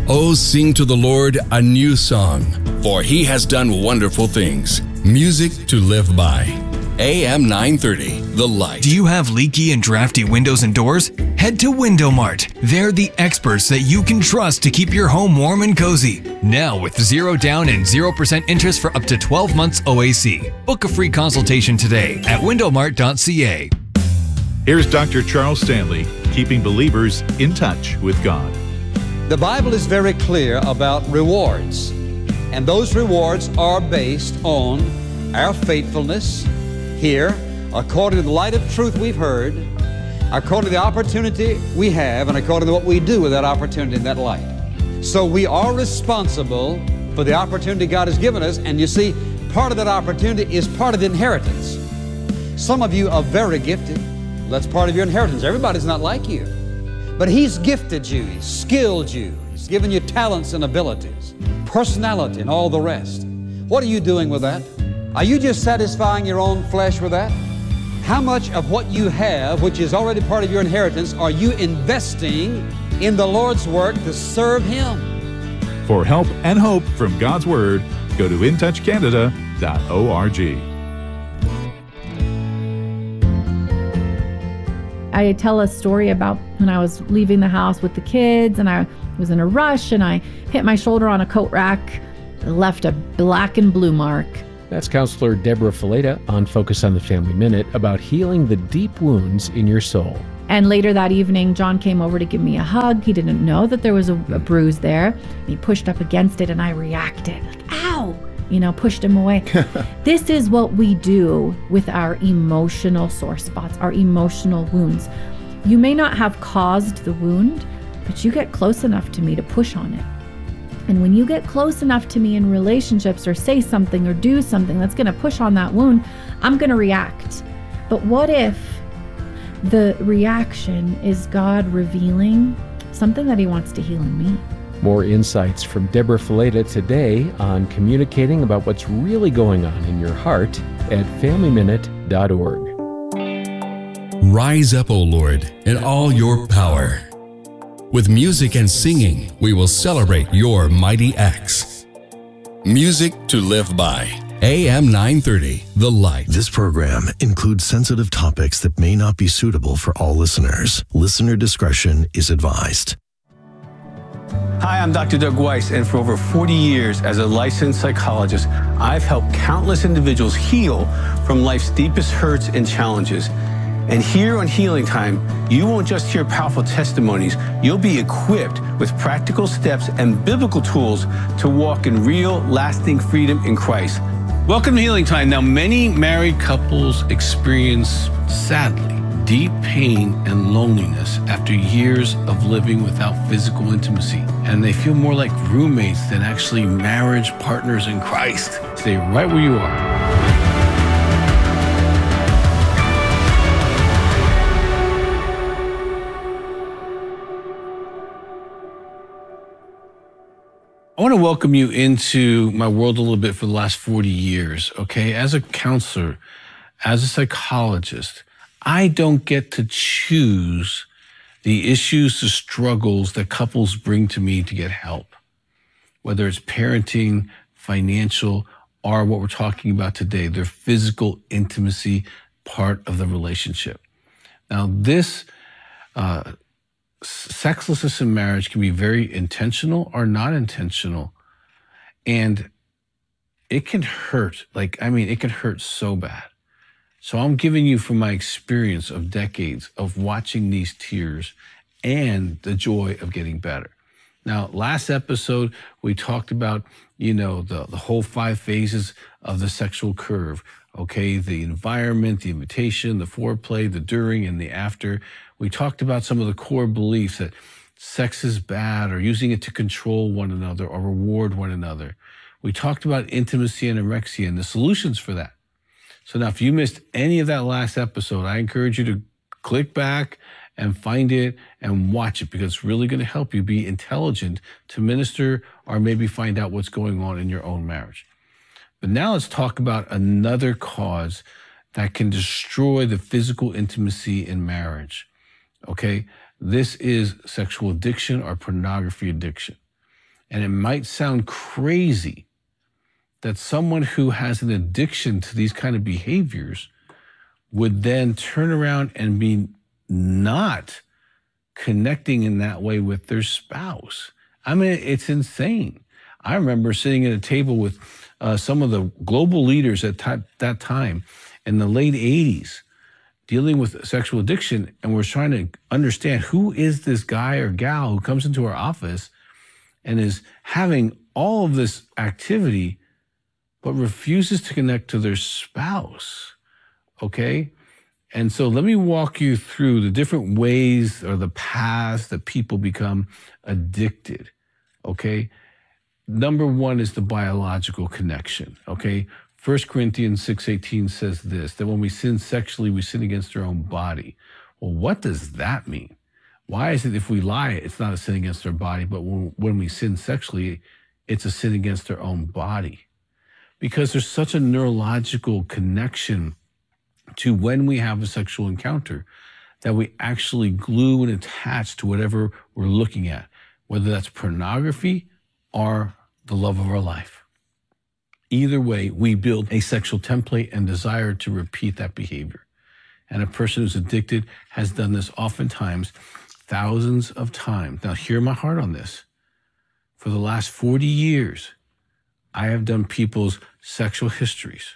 Oh, sing to the Lord a new song, for he has done wonderful things. Music to live by. AM 930, The Light. Do you have leaky and drafty windows and doors? Head to Window Mart. They're the experts that you can trust to keep your home warm and cozy. Now with 0 down and 0% interest for up to 12 months OAC. Book a free consultation today at windowmart.ca. Here's Dr. Charles Stanley, keeping believers in touch with God. The Bible is very clear about rewards, and those rewards are based on our faithfulness here, according to the light of truth we've heard, according to the opportunity we have, and according to what we do with that opportunity and that light. So we are responsible for the opportunity God has given us, and you see, part of that opportunity is part of the inheritance. Some of you are very gifted. That's part of your inheritance. Everybody's not like you. But He's gifted you, He's skilled you, He's given you talents and abilities, personality and all the rest. What are you doing with that? Are you just satisfying your own flesh with that? How much of what you have, which is already part of your inheritance, are you investing in the Lord's work to serve Him? For help and hope from God's Word, go to intouchcanada.org. I tell a story about when I was leaving the house with the kids and I was in a rush and I hit my shoulder on a coat rack, left a black and blue mark. That's Counselor Deborah Fileta on Focus on the Family Minute about healing the deep wounds in your soul. And later that evening, John came over to give me a hug. He didn't know that there was a bruise there. He pushed up against it and I reacted like, ow! Pushed him away. This is what we do with our emotional sore spots, our emotional wounds. You may not have caused the wound, but you get close enough to me to push on it. And when you get close enough to me in relationships or say something or do something that's going to push on that wound, I'm going to react. But what if the reaction is God revealing something that He wants to heal in me? More insights from Deborah Fileta today on communicating about what's really going on in your heart at FamilyMinute.org. Rise up, O Lord, in all your power. With music and singing, we will celebrate your mighty acts. Music to live by. AM 930, The Light. This program includes sensitive topics that may not be suitable for all listeners. Listener discretion is advised. Hi, I'm Dr. Doug Weiss, and for over 40 years as a licensed psychologist, I've helped countless individuals heal from life's deepest hurts and challenges. And here on Healing Time, you won't just hear powerful testimonies, you'll be equipped with practical steps and biblical tools to walk in real, lasting freedom in Christ. Welcome to Healing Time. Now, many married couples experience, sadly, deep pain and loneliness after years of living without physical intimacy. And they feel more like roommates than actually marriage partners in Christ. Stay right where you are. I want to welcome you into my world a little bit for the last 40 years, okay? As a counselor, as a psychologist, I don't get to choose the issues, the struggles that couples bring to me to get help, whether it's parenting, financial, or what we're talking about today, their physical intimacy part of the relationship. Now, this sexlessness in marriage can be very intentional or not intentional, and it can hurt. It can hurt so bad. So I'm giving you from my experience of decades of watching these tears and the joy of getting better. Now, last episode, we talked about, the whole 5 phases of the sexual curve, okay? The environment, the invitation, the foreplay, the during, and the after. We talked about some of the core beliefs that sex is bad or using it to control one another or reward one another. We talked about intimacy and anorexia and the solutions for that. So now if you missed any of that last episode, I encourage you to click back and find it and watch it, because it's really going to help you be intelligent to minister or maybe find out what's going on in your own marriage. But now let's talk about another cause that can destroy the physical intimacy in marriage. Okay? This is sexual addiction or pornography addiction. And it might sound crazy that someone who has an addiction to these kind of behaviors would then turn around and be not connecting in that way with their spouse. I mean, it's insane. I remember sitting at a table with some of the global leaders at that time in the late 80s dealing with sexual addiction, and we're trying to understand who is this guy or gal who comes into our office and is having all of this activity but refuses to connect to their spouse, okay? And so let me walk you through the different ways or the paths that people become addicted, okay? Number one is the biological connection, okay? 1 Corinthians 6:18 says this, that when we sin sexually, we sin against our own body. Well, what does that mean? Why is it if we lie, it's not a sin against our body, but when we sin sexually, it's a sin against our own body? Because there's such a neurological connection to when we have a sexual encounter that we actually glue and attach to whatever we're looking at, whether that's pornography or the love of our life. Either way, we build a sexual template and desire to repeat that behavior. And a person who's addicted has done this oftentimes thousands of times. Now, hear my heart on this. For the last 40 years, I have done people's sexual histories.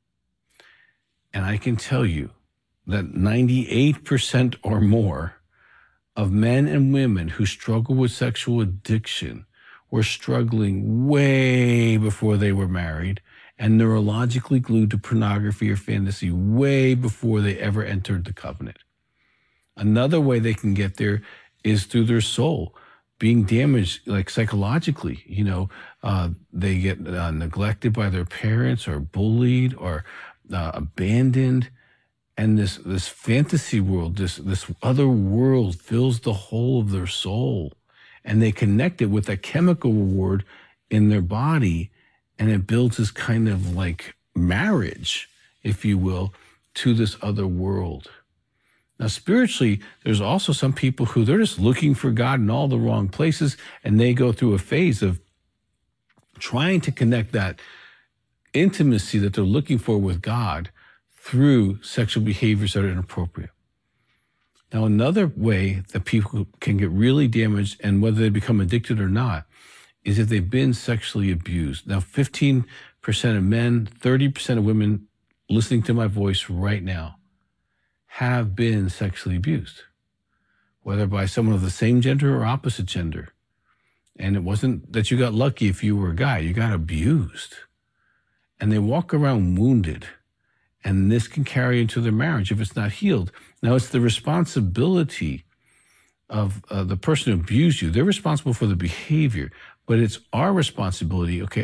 And I can tell you that 98% or more of men and women who struggle with sexual addiction were struggling way before they were married and neurologically glued to pornography or fantasy way before they ever entered the covenant. Another way they can get there is through their soul being damaged, like psychologically. You know, they get neglected by their parents or bullied or abandoned. And this fantasy world, this other world fills the whole of their soul. And they connect it with a chemical reward in their body, and it builds this kind of like marriage, if you will, to this other world. Now, spiritually, there's also some people who they're just looking for God in all the wrong places, and they go through a phase of trying to connect that intimacy that they're looking for with God through sexual behaviors that are inappropriate. Now, another way that people can get really damaged, and whether they become addicted or not, is if they've been sexually abused. Now, 15% of men, 30% of women listening to my voice right now have been sexually abused, whether by someone of the same gender or opposite gender. And it wasn't that you got lucky if you were a guy, you got abused. And they walk around wounded. And this can carry into their marriage if it's not healed. Now, it's the responsibility of the person who abused you. They're responsible for the behavior, but it's our responsibility. Okay,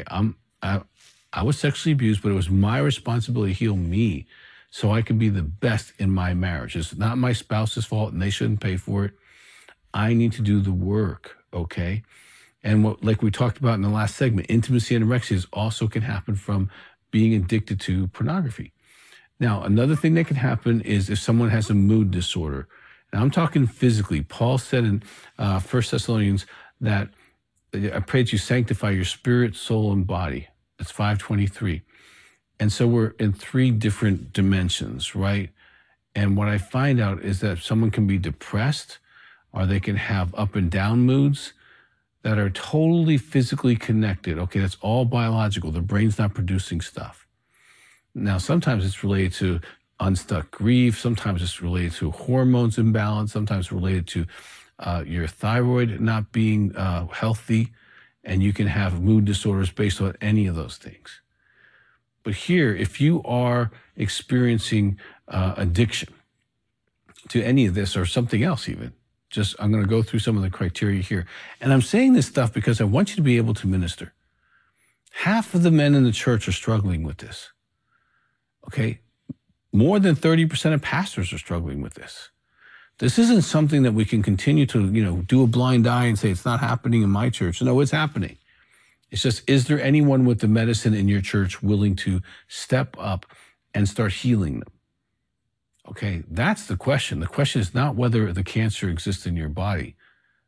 I was sexually abused, but it was my responsibility to heal me so I can be the best in my marriage. It's not my spouse's fault, and they shouldn't pay for it. I need to do the work, okay? And what, like we talked about in the last segment, intimacy anorexia also can happen from being addicted to pornography. Now, another thing that can happen is if someone has a mood disorder. Now, I'm talking physically. Paul said in 1 Thessalonians that I pray that you sanctify your spirit, soul, and body. That's 5:23. And so we're in three different dimensions, right? And what I find out is that someone can be depressed, or they can have up and down moods that are totally physically connected. Okay, that's all biological. The brain's not producing stuff. Now, sometimes it's related to unstuck grief. Sometimes it's related to hormones imbalance. Sometimes related to your thyroid not being healthy. And you can have mood disorders based on any of those things. But here, if you are experiencing addiction to any of this or something else even, I'm going to go through some of the criteria here. And I'm saying this stuff because I want you to be able to minister. Half of the men in the church are struggling with this. Okay, more than 30% of pastors are struggling with this. This isn't something that we can continue to, do a blind eye and say it's not happening in my church. No, it's happening. It's just, is there anyone with the medicine in your church willing to step up and start healing them? Okay, that's the question. The question is not whether the cancer exists in your body.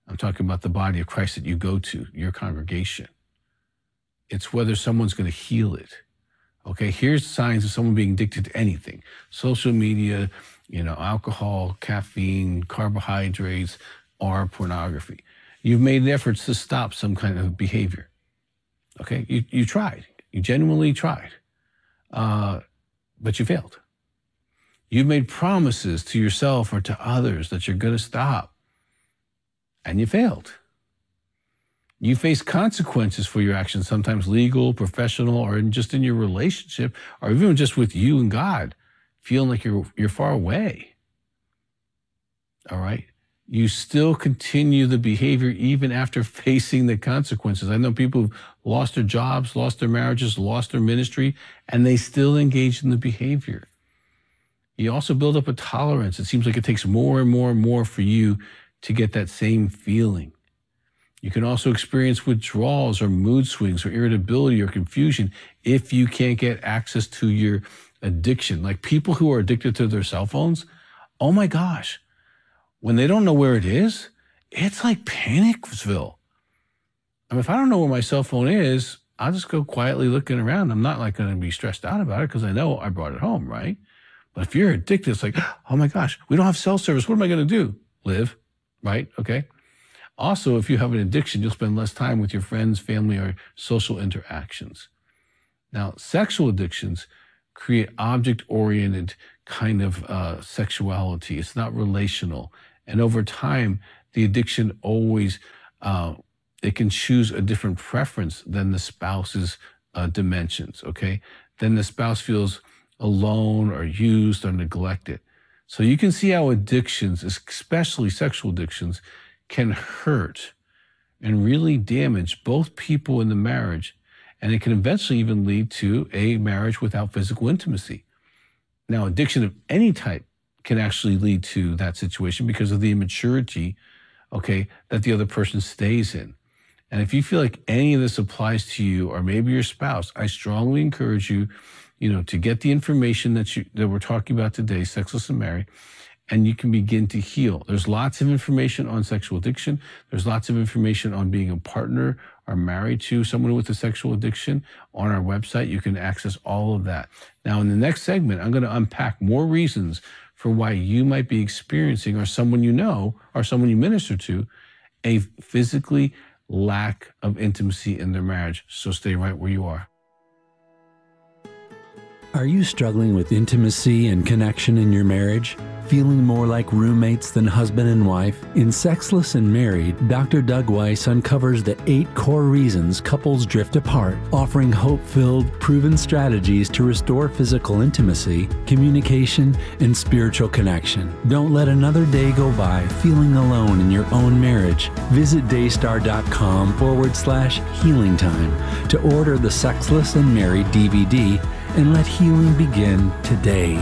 I'm talking about the body of Christ that you go to, your congregation. It's whether someone's going to heal it. Okay, here's signs of someone being addicted to anything. Social media, alcohol, caffeine, carbohydrates, or pornography. You've made efforts to stop some kind of behavior. Okay, you tried. You genuinely tried. But you failed. You've made promises to yourself or to others that you're going to stop. And you failed. You face consequences for your actions, sometimes legal, professional, or just in your relationship, or even just with you and God, feeling like you're far away. All right? You still continue the behavior even after facing the consequences. I know people who've lost their jobs, lost their marriages, lost their ministry, and they still engage in the behavior. You also build up a tolerance. It seems like it takes more and more and more for you to get that same feeling. You can also experience withdrawals or mood swings or irritability or confusion if you can't get access to your addiction. Like people who are addicted to their cell phones, oh my gosh, when they don't know where it is, it's like Panicville. I mean, if I don't know where my cell phone is, I'll just go quietly looking around. I'm not like going to be stressed out about it because I know I brought it home, right? But if you're addicted, it's like, oh my gosh, we don't have cell service. What am I going to do? Live, right? Okay. Also, if you have an addiction, you'll spend less time with your friends, family, or social interactions. Now, sexual addictions create object-oriented kind of sexuality. It's not relational. And over time, the addiction always, it can choose a different preference than the spouse's dimensions, okay? Then the spouse feels alone or used or neglected. So you can see how addictions, especially sexual addictions, can hurt and really damage both people in the marriage, and it can eventually even lead to a marriage without physical intimacy. Now, addiction of any type can actually lead to that situation because of the immaturity, okay, that the other person stays in. And if you feel like any of this applies to you or maybe your spouse, I strongly encourage you, to get the information that we're talking about today, Sexless and Married, and you can begin to heal. There's lots of information on sexual addiction. There's lots of information on being a partner or married to someone with a sexual addiction on our website. You can access all of that. Now, in the next segment, I'm going to unpack more reasons for why you might be experiencing, or someone you know, or someone you minister to, a physically lack of intimacy in their marriage. So stay right where you are. Are you struggling with intimacy and connection in your marriage? Feeling more like roommates than husband and wife? In Sexless and Married, Dr. Doug Weiss uncovers the 8 core reasons couples drift apart, offering hope-filled, proven strategies to restore physical intimacy, communication, and spiritual connection. Don't let another day go by feeling alone in your own marriage. Visit daystar.com/healing time to order the Sexless and Married DVD and let healing begin today.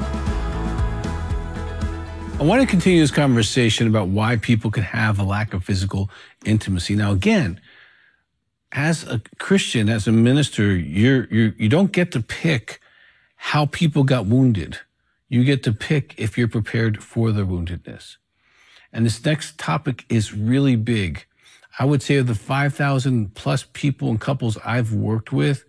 I want to continue this conversation about why people can have a lack of physical intimacy. Now, again, as a Christian, as a minister, you don't get to pick how people got wounded. You get to pick if you're prepared for the woundedness. And this next topic is really big. I would say of the 5,000 plus people and couples I've worked with,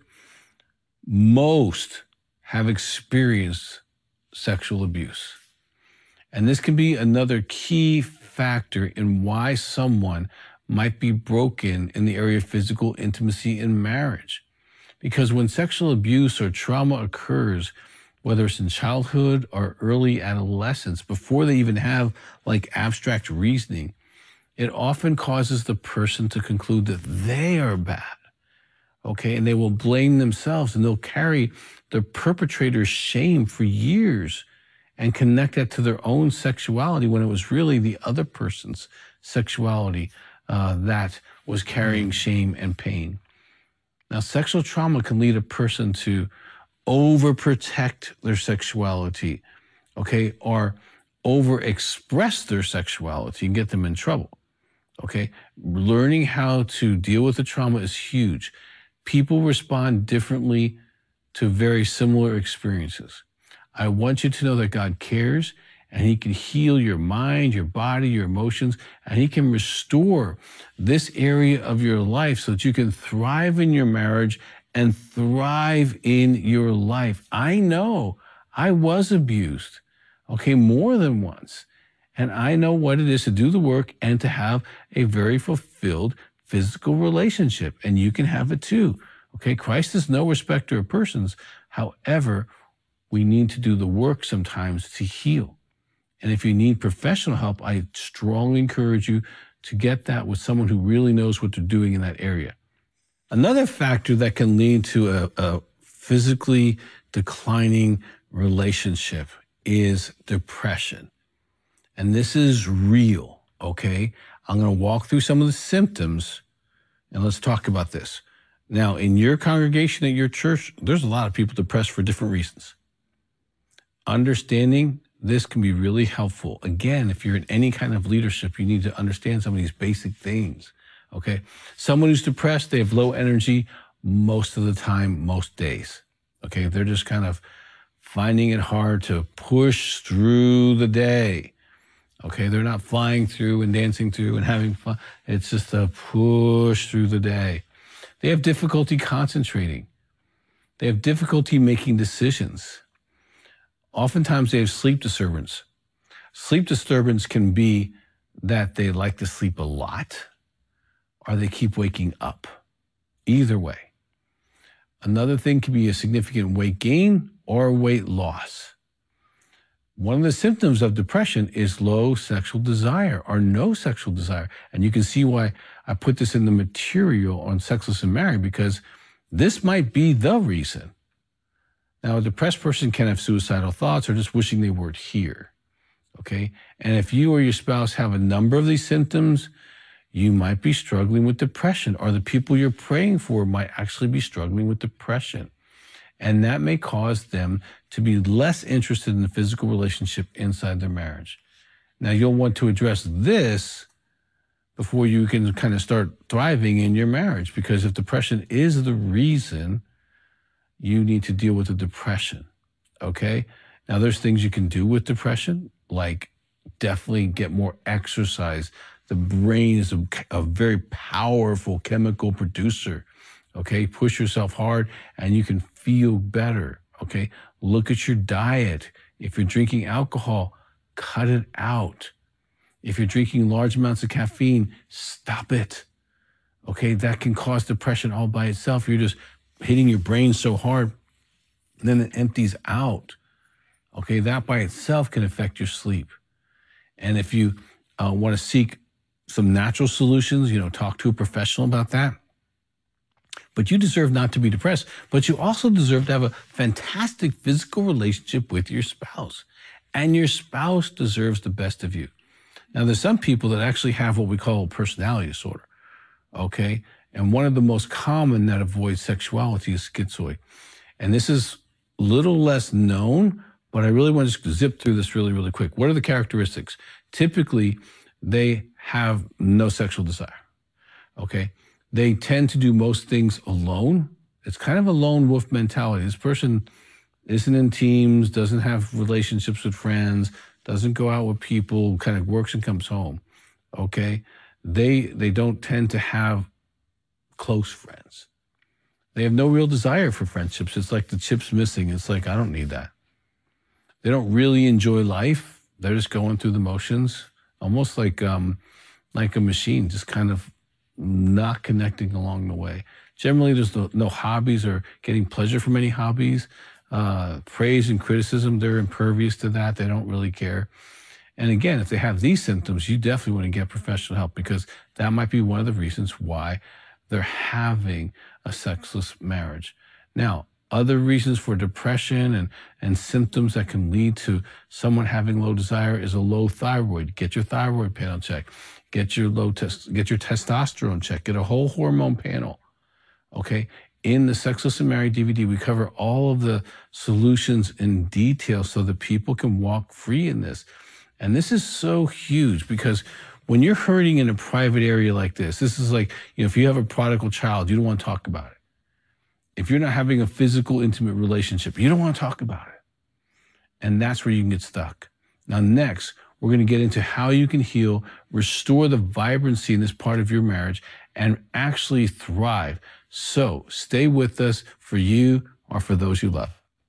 most have experienced sexual abuse. And this can be another key factor in why someone might be broken in the area of physical intimacy in marriage. Because when sexual abuse or trauma occurs, whether it's in childhood or early adolescence, before they even have like abstract reasoning, it often causes the person to conclude that they are bad. Okay, and they will blame themselves, and they'll carry the perpetrator's shame for years and connect that to their own sexuality when it was really the other person's sexuality that was carrying shame and pain. Now, sexual trauma can lead a person to overprotect their sexuality, okay, or overexpress their sexuality and get them in trouble, okay? Learning how to deal with the trauma is huge. People respond differently to very similar experiences. I want you to know that God cares and he can heal your mind, your body, your emotions, and he can restore this area of your life so that you can thrive in your marriage and thrive in your life. I know I was abused, okay, more than once. And I know what it is to do the work and to have a very fulfilled physical relationship. And you can have it too. Okay, Christ is no respecter of persons. However, we need to do the work sometimes to heal. And if you need professional help, I strongly encourage you to get that with someone who really knows what they're doing in that area. Another factor that can lead to a physically declining relationship is depression. And this is real, okay? I'm going to walk through some of the symptoms, and let's talk about this. Now, in your congregation at your church, there's a lot of people depressed for different reasons. Understanding this can be really helpful. Again, if you're in any kind of leadership, you need to understand some of these basic things, okay? Someone who's depressed, they have low energy most of the time, most days, okay? They're just kind of finding it hard to push through the day, okay? They're not flying through and dancing through and having fun. It's just a push through the day. They have difficulty concentrating. They have difficulty making decisions. Oftentimes they have sleep disturbance. Sleep disturbance can be that they like to sleep a lot or they keep waking up. Either way. Another thing can be a significant weight gain or weight loss. One of the symptoms of depression is low sexual desire or no sexual desire. And you can see why I put this in the material on Sexless and Married, because this might be the reason. Now, a depressed person can have suicidal thoughts or just wishing they weren't here, okay? And if you or your spouse have a number of these symptoms, you might be struggling with depression, or the people you're praying for might actually be struggling with depression. And that may cause them to be less interested in the physical relationship inside their marriage. Now, you'll want to address this before you can kind of start thriving in your marriage, because if depression is the reason, you need to deal with the depression, okay? Now, there's things you can do with depression, like definitely get more exercise. The brain is a very powerful chemical producer, okay? Push yourself hard and you can feel better, okay? Look at your diet. If you're drinking alcohol, cut it out. If you're drinking large amounts of caffeine, stop it, okay? That can cause depression all by itself. You're just hitting your brain so hard, and then it empties out. Okay, that by itself can affect your sleep. And if you want to seek some natural solutions, talk to a professional about that. But you deserve not to be depressed, but you also deserve to have a fantastic physical relationship with your spouse. And your spouse deserves the best of you. Now, there's some people that actually have what we call a personality disorder, okay? And one of the most common that avoids sexuality is schizoid. And this is a little less known, but I really want to just zip through this really, really quick. What are the characteristics? Typically, they have no sexual desire, okay? They tend to do most things alone. It's kind of a lone wolf mentality. This person isn't in teams, doesn't have relationships with friends, doesn't go out with people, kind of works and comes home, okay? They don't tend to have close friends. They have no real desire for friendships. It's like the chip's missing. It's like, I don't need that. They don't really enjoy life. They're just going through the motions, almost like a machine, just kind of not connecting along the way. Generally, there's no hobbies or getting pleasure from any hobbies. Praise and criticism, they're impervious to that. They don't really care. And again, if they have these symptoms, you definitely want to get professional help, because that might be one of the reasons why they're having a sexless marriage. Now, other reasons for depression and symptoms that can lead to someone having low desire is a low thyroid. Get your thyroid panel checked. Get your testosterone checked. Get a whole hormone panel. Okay. In the Sexless and Married DVD, we cover all of the solutions in detail so that people can walk free in this. And this is so huge, because when you're hurting in a private area like this is like, if you have a prodigal child, you don't want to talk about it. If you're not having a physical, intimate relationship, you don't want to talk about it. And that's where you can get stuck. Now, next, we're going to get into how you can heal, restore the vibrancy in this part of your marriage, and actually thrive. So stay with us for you or for those you love.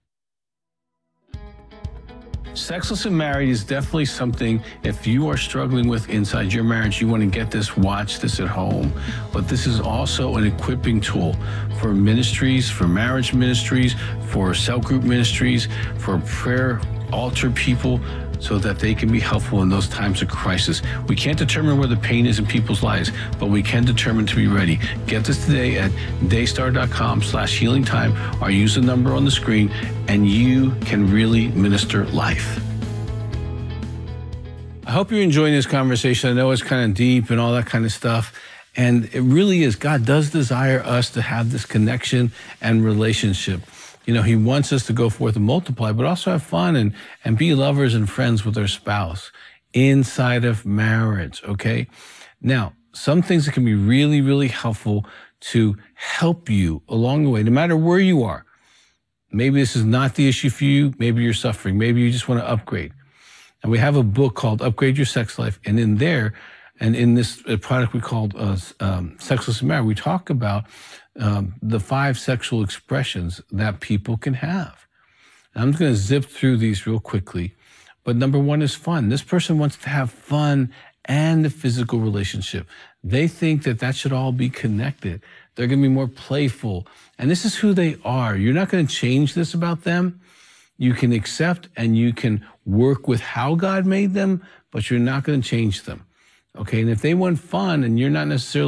Sexless and Married is definitely something, if you are struggling with inside your marriage, you want to get this, watch this at home. But this is also an equipping tool for ministries, for marriage ministries, for cell group ministries, for prayer altar people, so that they can be helpful in those times of crisis. We can't determine where the pain is in people's lives, but we can determine to be ready. Get this today at daystar.com/healingtime or use the number on the screen, and you can really minister life. I hope you're enjoying this conversation. I know it's kind of deep and all that kind of stuff. And it really is. God does desire us to have this connection and relationship. You know, he wants us to go forth and multiply, but also have fun and be lovers and friends with our spouse inside of marriage, okay? Now, some things that can be really, really helpful to help you along the way, no matter where you are. Maybe this is not the issue for you. Maybe you're suffering. Maybe you just want to upgrade. And we have a book called Upgrade Your Sex Life. And in there, and in this product we called Sexless and Married, we talk about the 5 sexual expressions that people can have. And I'm just going to zip through these real quickly. But number 1 is fun. This person wants to have fun and a physical relationship. They think that that should all be connected. They're going to be more playful. And this is who they are. You're not going to change this about them. You can accept and you can work with how God made them, but you're not going to change them. Okay? And if they want fun and you're not necessarily